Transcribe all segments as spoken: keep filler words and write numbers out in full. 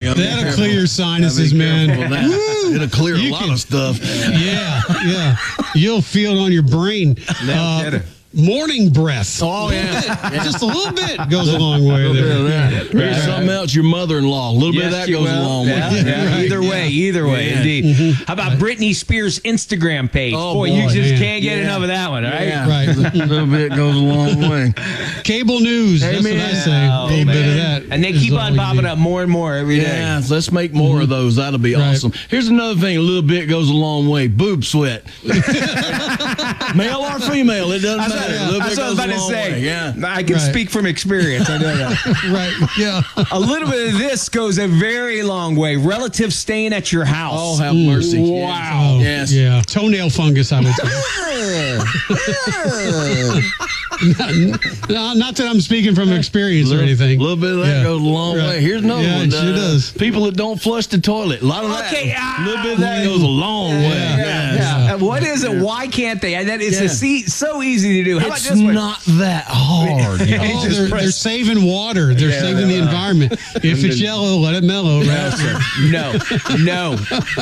That'll clear your sinuses, man. It'll clear you a lot can, of stuff. Yeah, yeah. You'll feel it on your brain. Uh, morning breath. Oh, yeah. yeah. Just a little bit goes a long way a there. Yeah. Here's right. something else, your mother-in-law. A little yes, bit of that goes will. a long yeah. way. Yeah. Right. Either way, yeah. either way, yeah. indeed. Mm-hmm. How about Britney Spears' Instagram page? Oh, boy, boy, you just man. can't get yeah. enough of that one, right? Yeah. Right. A little bit goes a long way. Cable news. That's Amen. what I say. Oh, a little man. bit of that. And they keep on popping up more and more every day. Yeah, let's make more mm-hmm. of those. That'll be right. awesome. Here's another thing. A little bit goes a long way. Boob sweat. Male or female, it doesn't That's matter. What, a little that's bit what I was about to say. Way. Yeah. I can right. speak from experience. I know that. Right. Yeah. A little bit of this goes a very long way. Relatives staying at your house. Oh, have mercy. Wow. Yes. Oh, yes. Yeah. Toenail fungus, I would say. not, not that I'm speaking from experience little, or anything. A little bit of that yeah. goes a long right. way. Here's another yeah, one. It sure uh, does. People that don't flush the toilet. A lot of Okay, that. A uh, little bit of that goes a long yeah. way. Yeah. Yes. Yeah. Yeah. What is it? Why can't they? That is Yeah. a see, so easy to do. How It's about this one? not that hard. You know? Oh, just they're, press- they're saving water. They're Yeah, saving the yeah. environment. If it's yellow, let it mellow. Right? No, no.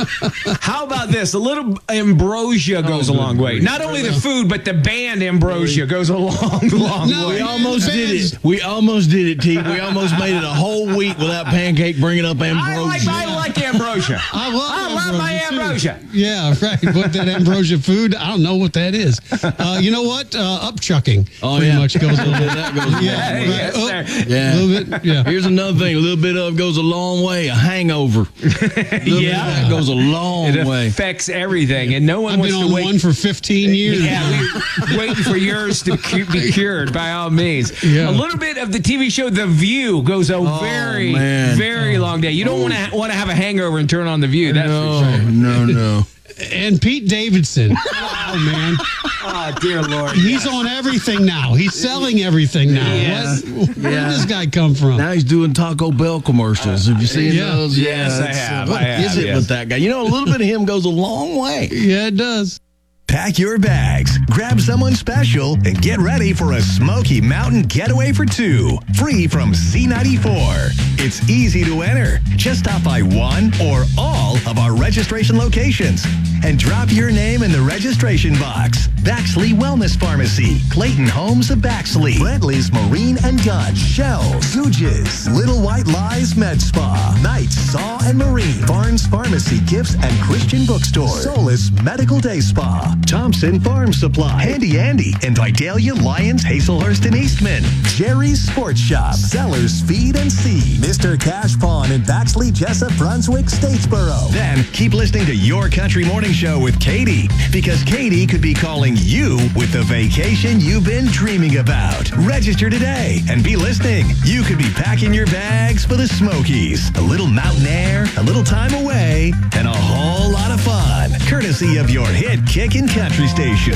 How about this? A little ambrosia goes Oh, a long good way. grief. Not only the food, but the band ambrosia goes a long, long No, way. We almost did Fans- it. We almost did it, T. We almost made it a whole week without Pancake bringing up I ambrosia. like, I like ambrosia. I love, I love my ambrosia, ambrosia. too. Yeah, right. But that ambrosia food, I don't know what that is. Uh, you know what? Uh, upchucking Oh, pretty yeah. much goes a little bit. That goes a long Yeah, way. right. Yes, Oh, sir. Yeah. a little bit. Yeah. Here's another thing. A little bit of goes a long way. A hangover. A little bit of Yeah. that goes a long It way. affects everything, and no one I've wants been to on wait. one for fifteen years. Yeah, we waiting for yours to cu- be cured by all means. Yeah. A little bit of the T V show The View goes a very, man. very long day. You don't want to want to have a hangover and turn on The View. That's No, for sure. no, no. And Pete Davidson. Oh, man. Oh, dear Lord. He's on everything now. He's selling everything now. Yes. What, where Yeah. did this guy come from? Now he's doing Taco Bell commercials. Have you seen yeah. those? Yes, I it's, uh, have. What I have, is it yes. with that guy? You know, a little bit of him goes a long way. Yeah, it does. Pack your bags, grab someone special, and get ready for a Smoky Mountain getaway for two. Free from C ninety-four. It's easy to enter. Just stop by one or all of our registration locations and drop your name in the registration box. Baxley Wellness Pharmacy, Clayton Homes of Baxley, Bradley's Marine and Gun, Shell, Suges, Little White Lies Med Spa, Knight Saw and Marine, Barnes Pharmacy Gifts and Christian Bookstore, Solace Medical Day Spa, Thompson Farm Supply, Handy Andy and Vidalia Lions, Hazelhurst and Eastman, Jerry's Sports Shop, Sellers Feed and Seed, Mister Cash Pawn in Baxley, Jessup, Brunswick, Statesboro. Then keep listening to Your Country Morning Show with Katie, because Katie could be calling you with the vacation you've been dreaming about. Register today and be listening. You could be packing your bags for the Smokies. A little mountain air, a little time away, and a whole lot of fun. Courtesy of your hit Kickin' Country station,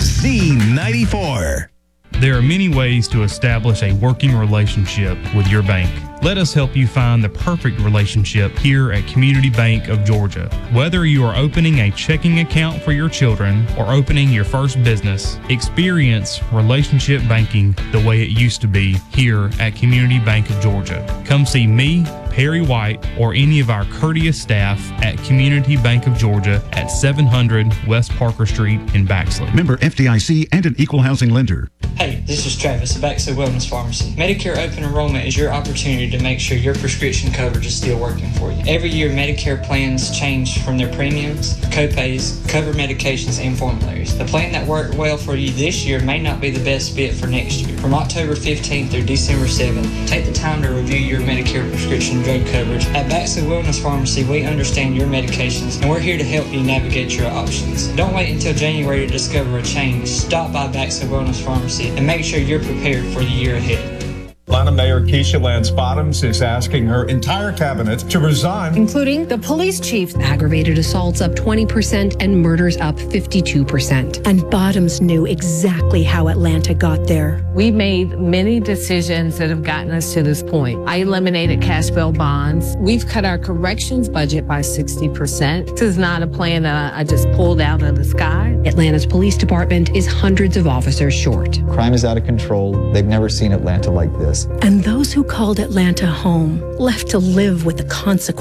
Z ninety-four. There are many ways to establish a working relationship with your bank. Let us help you find the perfect relationship here at Community Bank of Georgia. Whether you are opening a checking account for your children or opening your first business, experience relationship banking the way it used to be here at Community Bank of Georgia. Come see me, Perry White, or any of our courteous staff at Community Bank of Georgia at seven hundred West Parker Street in Baxley. Member F D I C and an equal housing lender. Hey, this is Travis at Baxley Wellness Pharmacy. Medicare Open Enrollment is your opportunity to make sure your prescription coverage is still working for you. Every year, Medicare plans change from their premiums, copays, covered medications, and formularies. The plan that worked well for you this year may not be the best fit for next year. From October fifteenth through December seventh, take the time to review your Medicare prescription drug coverage. At Baxley Wellness Pharmacy, we understand your medications, and we're here to help you navigate your options. Don't wait until January to discover a change. Stop by Baxley Wellness Pharmacy and make sure you're prepared for the year ahead. Atlanta Mayor Keisha Lance Bottoms is asking her entire cabinet to resign, including the police chief. Aggravated assaults up twenty percent and murders up fifty-two percent. And Bottoms knew exactly how Atlanta got there. We made many decisions that have gotten us to this point. I eliminated cash bail bonds. We've cut our corrections budget by sixty percent. This is not a plan that I just pulled out of the sky. Atlanta's police department is hundreds of officers short. Crime is out of control. They've never seen Atlanta like this. And those who called Atlanta home left to live with the consequences.